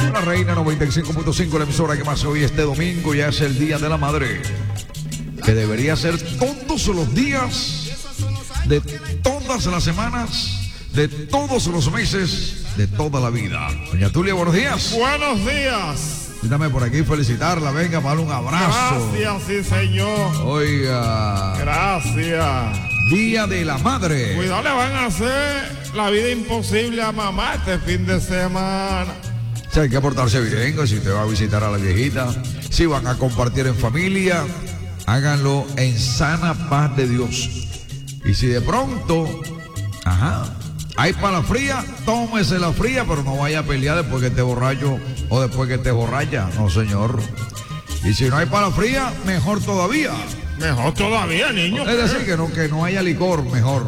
La Reina 95.5, la emisora que más hoy este domingo ya es el Día de la Madre, que debería ser todos los días, de todas las semanas, de todos los meses, de toda la vida. Doña Tulia, buenos días. Buenos días. Dame por aquí felicitarla, venga, para darle un abrazo. Gracias, sí, señor. Oiga. Gracias. Día de la Madre. Cuidado, le van a hacer la vida imposible a mamá este fin de semana. O sea, hay que portarse bien, si te va a visitar a la viejita, si van a compartir en familia, háganlo en sana paz de Dios. Y si de pronto, hay para la fría, tómese la fría, pero no vaya a pelear después que esté borracho o después que esté borracha, no señor. Y si no hay para la fría, mejor todavía. Mejor todavía, niño. Es decir, que no haya licor, mejor.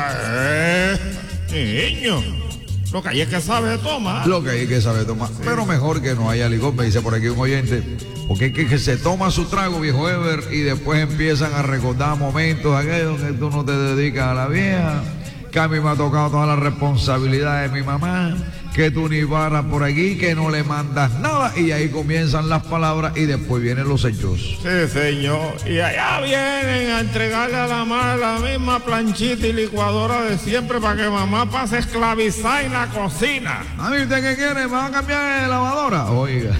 Niño, lo que hay es que saber tomar. Lo que hay que saber tomar, sí. Pero mejor que no haya licor, me dice por aquí un oyente. Porque es que se toma su trago, viejo Ever, y después empiezan a recordar momentos aquellos que tú no te dedicas a la vieja, que a mí me ha tocado toda la responsabilidad de mi mamá, que tú ni paras por aquí, que no le mandas nada, y ahí comienzan las palabras y después vienen los hechos. Sí, señor. Y allá vienen a entregarle a la madre la misma planchita y licuadora de siempre para que mamá pase a esclavizar en la cocina. ¿A mí usted qué quiere? ¿Me va a cambiar de lavadora? Oiga.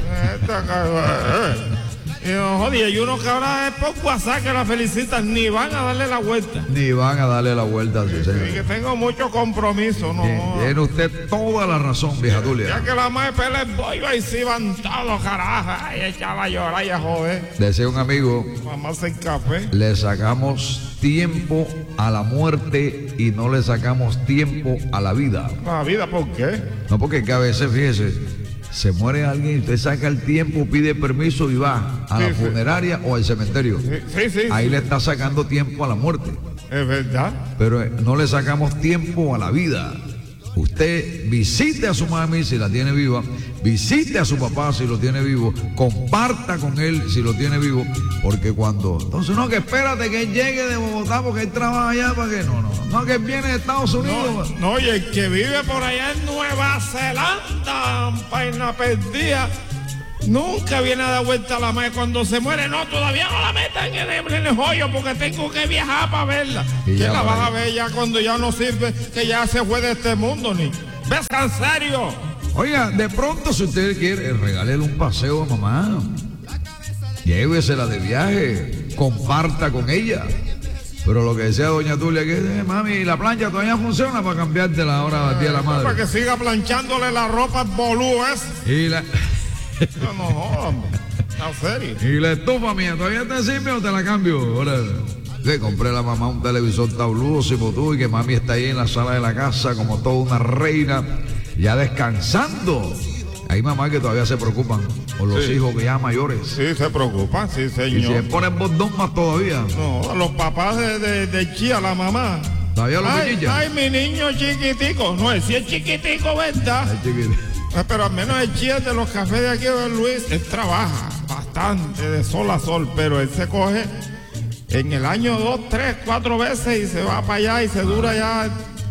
Y no, joder, hay uno que ahora es por WhatsApp que la felicitan, ni van a darle la vuelta. Ni van a darle la vuelta, sí, señor. Y que tengo mucho compromiso, ¿no? Tiene usted toda la razón, vieja Tulia. Ya que la madre pela el bollo, ahí sí van todos, carajo. Ahí echaba a llorar y a joder. Decía un amigo, mamá hace el café. Le sacamos tiempo a la muerte y no le sacamos tiempo a la vida. ¿La vida por qué? No, porque a veces, fíjese, se muere alguien y usted saca el tiempo, pide permiso y va a la funeraria o al cementerio. Ahí le está sacando tiempo a la muerte. Es verdad. Pero no le sacamos tiempo a la vida. Usted visite a su mami si la tiene viva, visite a su papá si lo tiene vivo, comparta con él si lo tiene vivo, porque cuando... Entonces no, que espérate que él llegue de Bogotá porque él trabaja allá para que... No, que él viene de Estados Unidos. No, y el que vive por allá en Nueva Zelanda, paina perdida, nunca viene a dar vuelta a la madre cuando se muere. No, todavía no la metan en el hoyo porque tengo que viajar para verla. ¿Quién la van a ver ya cuando ya no sirve, que ya se fue de este mundo? Ni ves en serio. Oiga, de pronto si usted quiere, regálele un paseo a mamá, llévesela de viaje, comparta con ella. Pero lo que decía doña Tulia, que mami, la plancha todavía funciona para cambiarte la hora de día de la madre. Para que siga planchándole la ropa al bolú ese. Y la... No jodas, en serio. Y la estufa mía, ¿todavía te sirve o te la cambio? Ahora, le compré a la mamá un televisor tablúsimo tú, y que mami está ahí en la sala de la casa como toda una reina, ya descansando. Hay mamás que todavía se preocupan por los hijos que ya mayores. Sí, se preocupan, sí, señor. Y se ponen bordón más todavía. No, los papás de Chía, la mamá. ¿Todavía los chiquillos? Ay, mi niño chiquitico. No, si es chiquitico, ¿verdad? Ay, chiquitico. Pero al menos el Chía de los cafés de aquí de Luis, él trabaja bastante de sol a sol, pero él se coge en el año 2, 3, 4 veces y se va para allá y se dura ya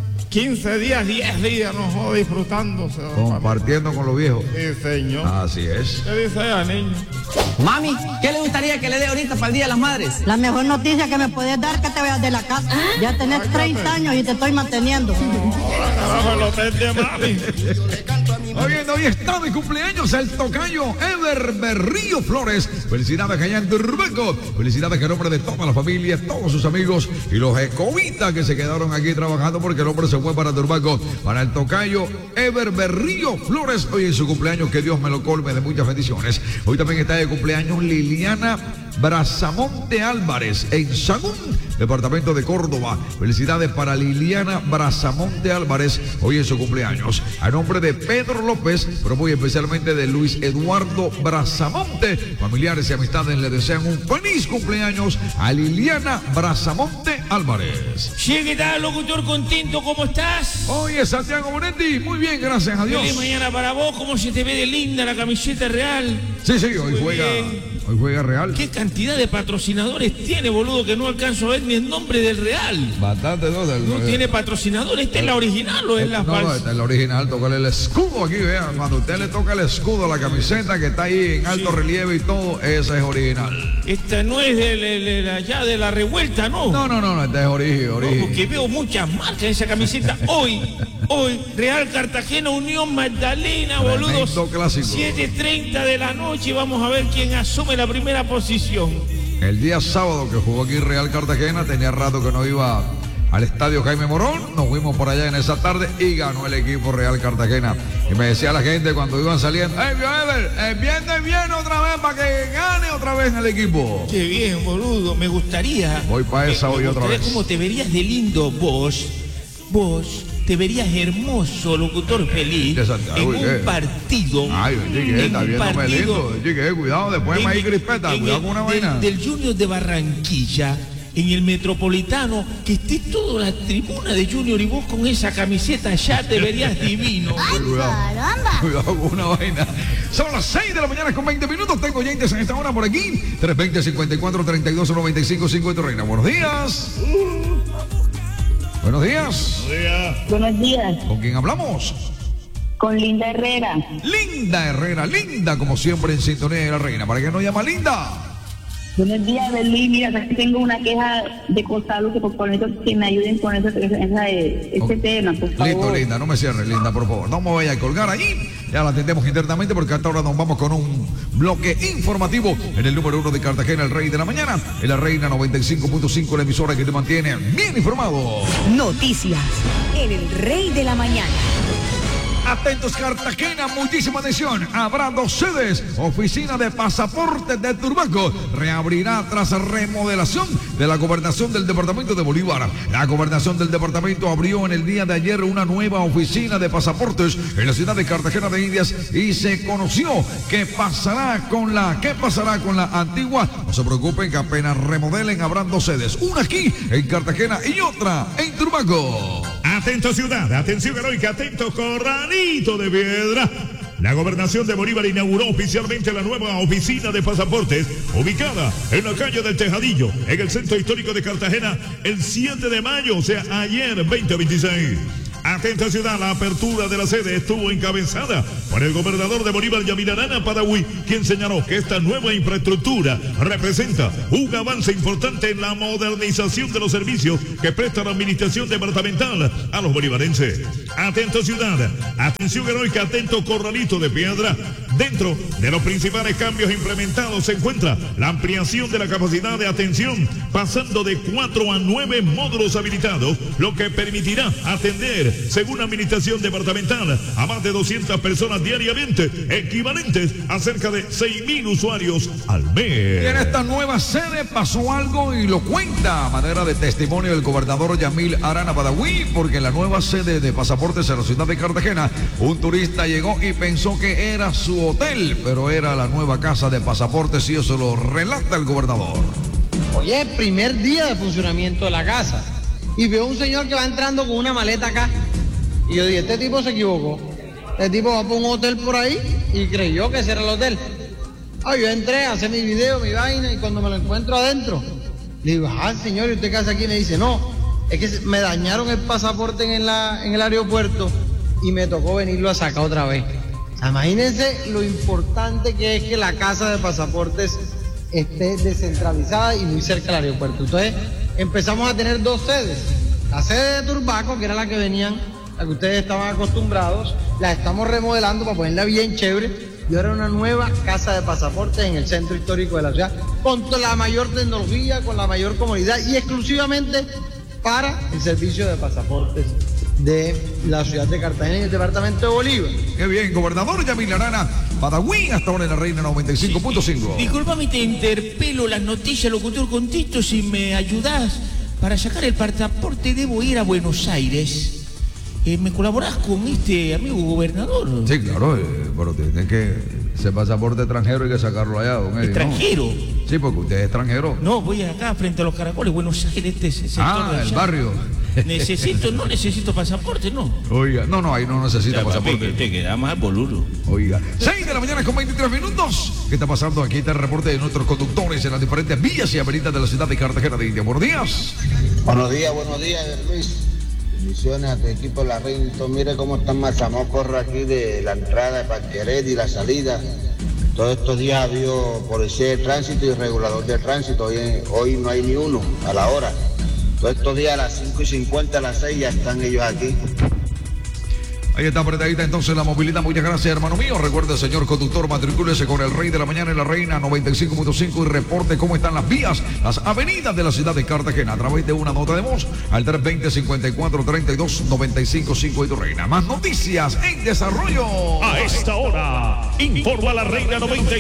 15 días, 10 días, no joda, disfrutándose. Compartiendo con los viejos. Sí, señor. Así es. ¿Qué dice ella, niño? Mami, ¿qué le gustaría que le dé ahorita para el Día de las Madres? La mejor noticia que me puedes dar es que te vayas de la casa. Ya tenés 30 años y te estoy manteniendo. Carajo, el hotel de mami. Hoy está de cumpleaños el tocayo Ever Berrío Flores. Felicidades allá en Turbaco. Felicidades que en nombre de toda la familia, todos sus amigos y los escobitas que se quedaron aquí trabajando, porque el hombre se fue para Turbaco. Para el tocayo Ever Berrío Flores, hoy en su cumpleaños, que Dios me lo colme de muchas bendiciones. Hoy también está de cumpleaños Liliana Brazamonte Álvarez en Sagún, departamento de Córdoba. Felicidades para Liliana Brazamonte Álvarez, hoy en su cumpleaños. A nombre de Pedro López, pero muy especialmente de Luis Eduardo Brazamonte, familiares y amistades le desean un feliz cumpleaños a Liliana Brazamonte Álvarez. Sí, ¿qué tal, locutor contento? ¿Cómo estás? Oye, Santiago Bonetti, muy bien, gracias a Dios. Feliz mañana para vos, ¿cómo se te ve de linda la camiseta real? Sí, hoy Muy juega bien. Hoy juega Real. ¿Qué cantidad de patrocinadores tiene, boludo, que no alcanzo a ver ni el nombre del Real? Bastante, ¿no? No tiene patrocinadores. ¿Esta es la original o es la falsa? No, esta es la original. Tócale el escudo aquí, vean. Cuando usted le toca el escudo a la camiseta que está ahí en alto relieve y todo, esa es original. Esta no es de allá de la Revuelta, ¿no? No, esta es origen. No, porque veo muchas marcas en esa camiseta. Hoy, Real Cartagena, Unión Magdalena, boludo. Clásico. 7:30 de la noche. Vamos a ver quién asume la primera posición. El día sábado que jugó aquí Real Cartagena, tenía rato que no iba al estadio Jaime Morón, nos fuimos por allá en esa tarde y ganó el equipo Real Cartagena. Y me decía la gente cuando iban saliendo, Ever, bien otra vez para que gane otra vez el equipo. Qué bien, boludo, me gustaría. Voy para esa hoy otra vez. ¿Cómo te verías de lindo vos te verías hermoso, locutor feliz, en un partido. Ay, chique, está viéndome lindo. Chique, cuidado, después me hay crispeta, cuidado con una vaina. Del Junior de Barranquilla, en el Metropolitano, que esté toda la tribuna de Junior y vos con esa camiseta ya te verías divino. ¡Ay, caramba! Cuidado con una vaina. Son las 6 de la mañana con 20 minutos. Tengo oyentes en esta hora por aquí. 320-54-32-95-5 de Reina. Buenos días. Buenos días. Buenos días. ¿Con quién hablamos? Con Linda Herrera. Linda Herrera, linda como siempre en sintonía de la Reina. ¿Para qué nos llama Linda? Buenos días, Berlín. Mira, aquí tengo una queja de Cosalo, que por favor que me ayuden con ese tema, por favor. Listo, Linda, no me cierres, Linda, por favor. No me vaya a colgar ahí. Ya la atendemos internamente porque hasta ahora nos vamos con un bloque informativo en el número 1 de Cartagena, el Rey de la Mañana, en la Reina 95.5, la emisora que te mantiene bien informado. Noticias en el Rey de la Mañana. Atentos Cartagena, muchísima atención. Habrá 2 sedes. Oficina de pasaportes de Turbaco reabrirá tras remodelación de la gobernación del departamento de Bolívar. La gobernación del departamento abrió en el día de ayer una nueva oficina de pasaportes en la ciudad de Cartagena de Indias y se conoció qué pasará con la antigua. No se preocupen que apenas remodelen, habrán 2 sedes. Una aquí en Cartagena y otra en Turbaco. Atento ciudad, atención heroica, atento Corralito de Piedra. La gobernación de Bolívar inauguró oficialmente la nueva oficina de pasaportes, ubicada en la calle del Tejadillo, en el centro histórico de Cartagena, el 7 de mayo, o sea, ayer 2026. Atenta ciudad, la apertura de la sede estuvo encabezada por el gobernador de Bolívar, Yamil Arana Padawi, quien señaló que esta nueva infraestructura representa un avance importante en la modernización de los servicios que presta la administración departamental a los bolivarenses. Atento ciudad, atención heroica, atento Corralito de Piedra. Dentro de los principales cambios implementados se encuentra la ampliación de la capacidad de atención, pasando de 4 a 9 módulos habilitados, lo que permitirá atender, según la administración departamental, a más de 200 personas diariamente, equivalentes a cerca de 6.000 usuarios al mes. Y en esta nueva sede pasó algo y lo cuenta a manera de testimonio el gobernador Yamil Arana Padawi, porque en la nueva sede de pasaportes en la ciudad de Cartagena, un turista llegó y pensó que era su hotel, pero era la nueva casa de pasaportes y eso lo relata el gobernador. Hoy es el primer día de funcionamiento de la casa y veo un señor que va entrando con una maleta acá y yo dije, este tipo se equivocó, este tipo va por un hotel por ahí y creyó que ese era el hotel. Yo entré a hacer mi video, mi vaina, y cuando me lo encuentro adentro le digo, señor, ¿y usted qué hace aquí? Me dice, no, es que me dañaron el pasaporte en el aeropuerto y me tocó venirlo a sacar otra vez. Imagínense lo importante que es que la casa de pasaportes esté descentralizada y muy cerca del aeropuerto. Entonces empezamos a tener 2 sedes. La sede de Turbaco, que era la que venían, la que ustedes estaban acostumbrados, la estamos remodelando para ponerla bien chévere. Y ahora una nueva casa de pasaportes en el centro histórico de la ciudad, con la mayor tecnología, con la mayor comodidad y exclusivamente para el servicio de pasaportes de la ciudad de Cartagena y el departamento de Bolívar. Qué bien, gobernador Yamil Arana Padawi, hasta ahora en la Reina 95.5. Disculpame, te interpelo las noticias, locutor Contito, si me ayudás para sacar el pasaporte debo ir a Buenos Aires. ¿Me colaborás con este amigo gobernador? Sí, claro, pero tienes que ese pasaporte extranjero hay que sacarlo allá, don Eddie. ¿Extranjero? ¿No? Sí, porque usted es extranjero. No, voy acá frente a los caracoles, Buenos Aires, este sector. Ah, el barrio. No necesito pasaporte, ¿no? Oiga, no, ahí no necesita pasaporte. Te queda más boludo. Oiga, 6 de la mañana con 23 minutos. ¿Qué está pasando? Aquí está el reporte de nuestros conductores en las diferentes vías y avenidas de la ciudad de Cartagena de India. Buenos días. Buenos días, Luis. Bendiciones a tu equipo, la reina. Mire cómo están mazamocos aquí de la entrada de Panqueret y la salida. Todos estos días ha habido policía de tránsito y regulador de tránsito. Hoy no hay ni uno a la hora. Todos estos días a las 5:50, a las 6 ya están ellos aquí. Ahí está apretadita entonces la movilidad. Muchas gracias, hermano mío. Recuerde, señor conductor, matricúlese con el Rey de la Mañana y la Reina 95.5 y reporte cómo están las vías, las avenidas de la ciudad de Cartagena a través de una nota de voz al 320-54-32-95.5 y tu Reina. Más noticias en desarrollo. A esta hora, informa la Reina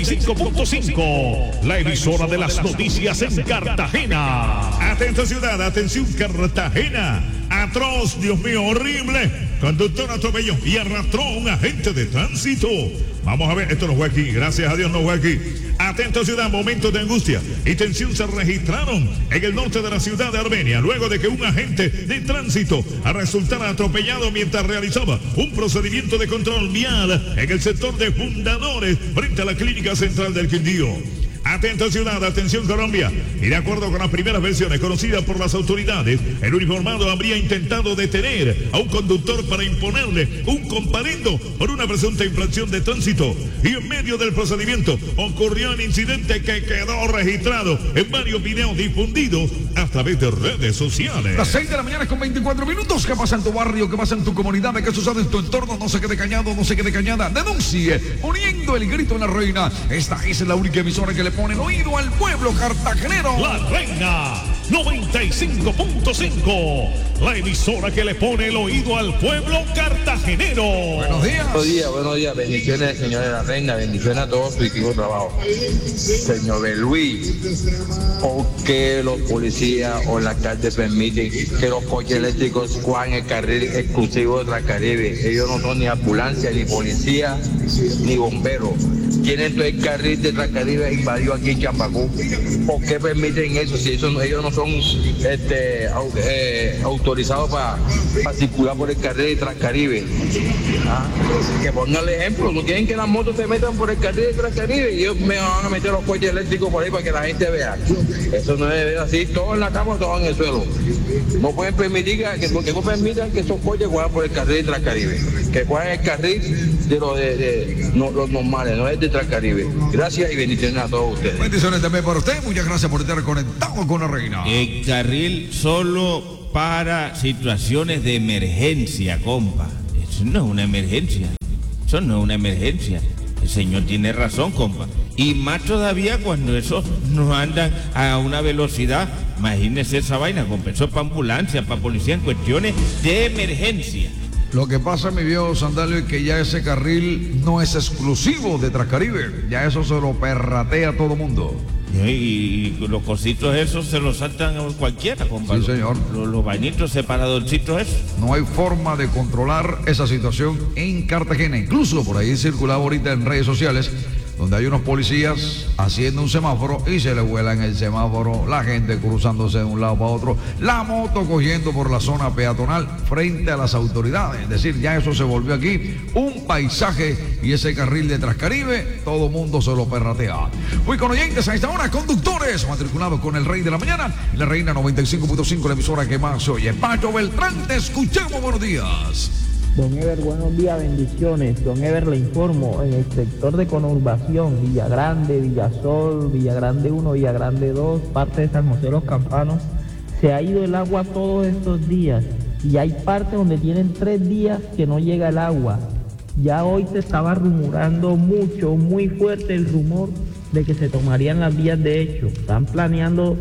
95.5, la emisora de las noticias en Cartagena. Atenta ciudad, atención Cartagena. Atroz, Dios mío, horrible. Conductor atropelló y arrastró a un agente de tránsito. Vamos a ver, esto no fue aquí, gracias a Dios no fue aquí. Atento ciudad, momentos de angustia y tensión se registraron en el norte de la ciudad de Armenia, luego de que un agente de tránsito resultara atropellado mientras realizaba un procedimiento de control vial en el sector de Fundadores, frente a la Clínica Central del Quindío. Atento ciudad, atención Colombia. Y de acuerdo con las primeras versiones conocidas por las autoridades, el uniformado habría intentado detener a un conductor para imponerle un comparendo por una presunta infracción de tránsito. Y en medio del procedimiento ocurrió un incidente que quedó registrado en varios videos difundidos a través de redes sociales. Las 6 de la mañana con 24 minutos. ¿Qué pasa en tu barrio? ¿Qué pasa en tu comunidad? ¿Qué sucede en tu entorno? No se quede callado, no se quede callada. Denuncie poniendo el grito en la Reina. Esta es la única emisora que le pone el oído al pueblo cartagenero. La Reina 95.5, la emisora que le pone el oído al pueblo cartagenero. Buenos días. Buenos días. Bendiciones, señora La Reina. Bendiciones a todos su equipo de trabajo. Señor Luis, ¿por qué los policías o la alcalde permiten que los coches eléctricos cojan el carril exclusivo de Transcaribe? Ellos no son ni ambulancia, ni policía, ni bomberos. Tienen todo el carril de Transcaribe invadido aquí en Chapacú. ¿Por qué permiten eso si ellos no son autorizados para circular por el carril de Transcaribe? Que pongan el ejemplo. No quieren que las motos se metan por el carril de Transcaribe y ellos me van a meter los coches eléctricos por ahí para que la gente vea. Eso no debe ser así. Todos en la cama, todos en el suelo. No pueden permitir que no permitan que esos coches cojan por el carril de Transcaribe. Que cojan el carril de los normales, no es de Transcaribe. Gracias y bendiciones a todos ustedes. Bendiciones también para usted. Muchas gracias por estar conectado con la Reina. El carril solo para situaciones de emergencia, compa. Eso no es una emergencia. Eso no es una emergencia. El señor tiene razón, compa. Y más todavía cuando esos no andan a una velocidad. Imagínese esa vaina, compa. Eso es para ambulancia, para policía en cuestiones de emergencia. Lo que pasa, mi viejo Sandalio, es que ya ese carril no es exclusivo de Transcaribe. Ya eso se lo perratea todo mundo. Y los cositos esos se los saltan a cualquiera, compa. Sí, señor. Los bañitos separadorcitos esos. No hay forma de controlar esa situación en Cartagena. Incluso por ahí circulaba ahorita en redes sociales donde hay unos policías haciendo un semáforo y se le vuelan el semáforo, la gente cruzándose de un lado para otro, la moto cogiendo por la zona peatonal frente a las autoridades. Es decir, ya eso se volvió aquí un paisaje y ese carril de Transcaribe, todo mundo se lo perratea. Muy con oyentes a esta hora, conductores matriculados con el Rey de la Mañana, la Reina 95.5, la emisora que más se oye. Pacho Beltrán, te escuchamos, buenos días. Don Ever, buenos días, bendiciones. Don Ever, le informo, en el sector de conurbación, Villagrande, Villasol, Villagrande 1, Villagrande 2, parte de San José de los Campanos, se ha ido el agua todos estos días y hay partes donde tienen 3 días que no llega el agua. Ya hoy se estaba rumorando mucho, muy fuerte el rumor de que se tomarían las vías de hecho. Están planeando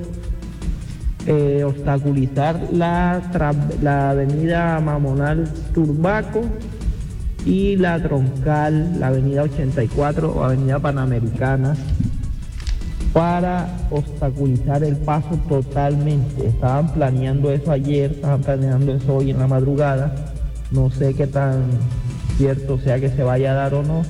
obstaculizar la avenida Mamonal Turbaco y la troncal, la avenida 84 o avenida Panamericana, para obstaculizar el paso totalmente. Estaban planeando eso ayer, estaban planeando eso hoy en la madrugada. No sé qué tan cierto sea que se vaya a dar o no,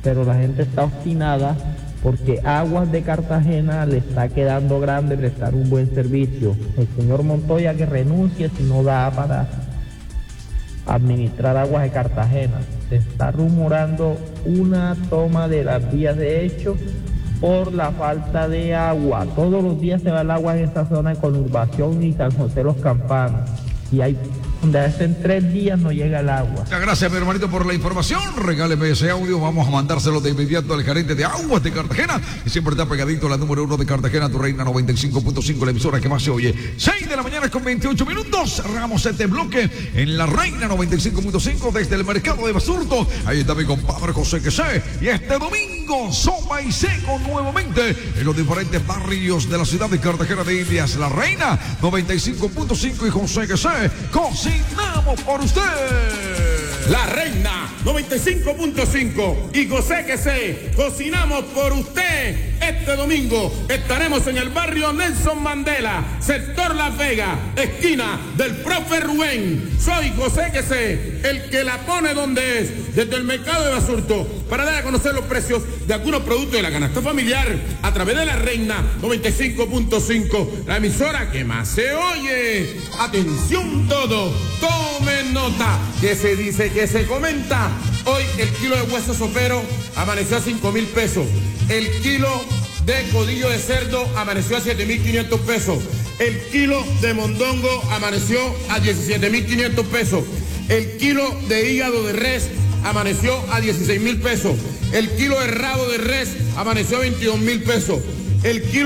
pero la gente está obstinada porque Aguas de Cartagena le está quedando grande prestar un buen servicio. El señor Montoya que renuncie si no da para administrar Aguas de Cartagena. Se está rumorando una toma de las vías de hecho por la falta de agua. Todos los días se va el agua en esta zona de conurbación y San José Los Campanos. Y hay donde hacen 3 días no llega el agua. Muchas gracias, mi hermanito, por la información. Regáleme ese audio. Vamos a mandárselo de inmediato al gerente de Aguas de Cartagena. Y siempre está pegadito a la número 1 de Cartagena, tu reina 95.5, la emisora que más se oye. 6 de la mañana con 28 minutos. Cerramos este bloque en la reina 95.5 desde el mercado de Basurto. Ahí está mi compadre José Quesé. Y este domingo, sopa y seco nuevamente en los diferentes barrios de la ciudad de Cartagena de Indias. La reina 95.5 y José Quesé. Cocinamos por usted. La reina 95.5 y José Quesé, cocinamos por usted. Este domingo estaremos en el barrio Nelson Mandela, sector Las Vegas, esquina del Profe Rubén. Soy José Quesé, el que la pone donde es, desde el mercado de Basurto, para dar a conocer los precios de algunos productos de la canasta familiar a través de la reina 95.5, la emisora que más se oye. Atención todos, tomen nota, que se dice que se comenta. Hoy el kilo de hueso sopero amaneció a 5.000 pesos. El kilo de codillo de cerdo amaneció a 7.500 pesos. El kilo de mondongo amaneció a 17.500 pesos. El kilo de hígado de res amaneció a 16.000 pesos. El kilo de rabo de res amaneció a 22.000 pesos. El kilo